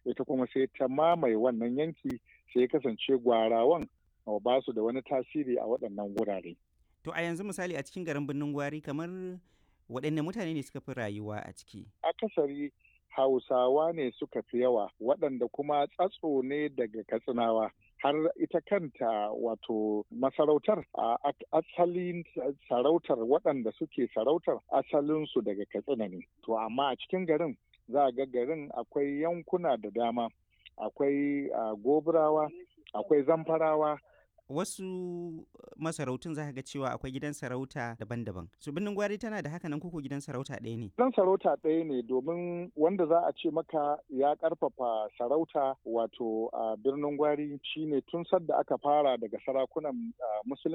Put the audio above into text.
ita kuma sai ta mamaye wannan yanki, sai ya kasance gwarawan ba su da wani tasiri a waɗannan wurare. To a yanzu misali a cikin garin Birnin Gwari kamar waɗanne mutane ne suka fi rayuwa a ciki? Akasari Hausawa ne suka fi yawa, waɗanda kuma tsatso ne daga Katsinawa. Har ita kanta wato masarautar asalin sarautar waɗanda suke sarautar asalinsu daga Katsina ne. To amma a cikin garin za a ga garin akwai yankuna da dama, akwai Gobirawa, akwai Zamfarawa. Wasu masarautun za ka ga cewa akwai gidan sarauta daban-daban. Su Birnin Gwari tana da haka nan koko gidan sarauta ɗaya ne? Gidan sarauta ɗaya ne, domin wanda za a ce maka ya ƙarfafa sarauta wato a Birnin Gwari shine tun sadda aka fara daga sarakunan musulunci